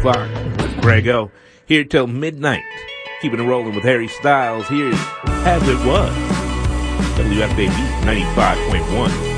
o'clock with Grego. Here till midnight. Keeping it rolling with Harry Styles. Here's As It Was. WFAB 95.1.